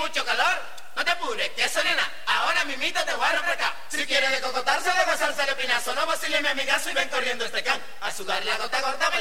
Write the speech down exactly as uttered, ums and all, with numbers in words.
mucho calor. No te apures, que eso nena, ahora mimito te voy a refrescar. Si quieres de cocotarse, de gozarse de pinazo, no vacile mi amigazo y ven corriendo este can. A sudar la gota gorda.